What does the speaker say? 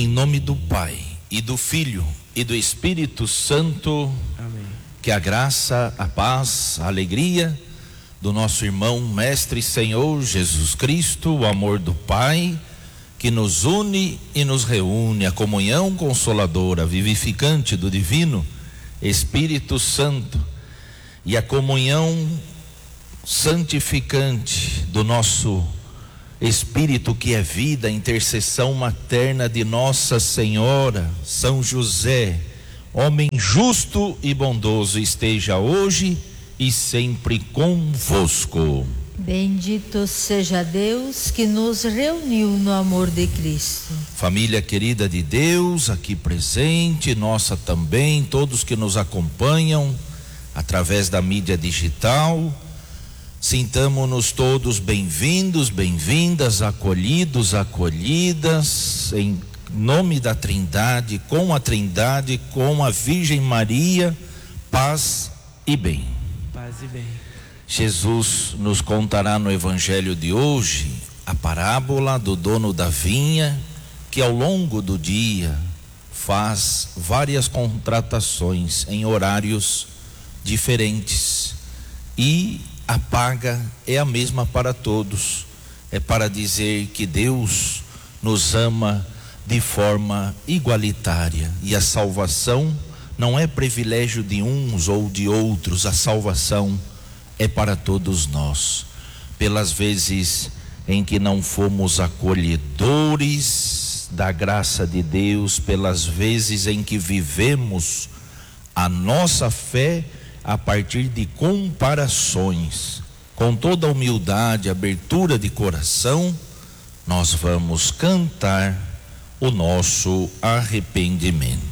nome do Pai, e do Filho, e do Espírito Santo. Amém. Que a graça, a paz, a alegria do nosso irmão, mestre e Senhor Jesus Cristo, o amor do Pai, que nos une e nos reúne, a comunhão consoladora, vivificante do Divino Espírito Santo, e a comunhão santificante do nosso Espírito, que é vida, a intercessão materna de Nossa Senhora, São José, homem justo e bondoso, esteja hoje e sempre convosco. Bendito seja Deus que nos reuniu no amor de Cristo. Família querida de Deus, aqui presente, nossa também, todos que nos acompanham através da mídia digital, sintamo-nos todos bem-vindos, bem-vindas, acolhidos, acolhidas, em nome da Trindade, com a Virgem Maria, paz e bem. Paz e bem. Jesus nos contará no Evangelho de hoje a parábola do dono da vinha, que ao longo do dia faz várias contratações em horários diferentes, e a paga é a mesma para todos. É para dizer que Deus nos ama de forma igualitária, e a salvação não é privilégio de uns ou de outros, a salvação é para todos nós. Pelas vezes em que não fomos acolhedores da graça de Deus, pelas vezes em que vivemos a nossa fé a partir de comparações, com toda a humildade, abertura de coração, nós vamos cantar o nosso arrependimento.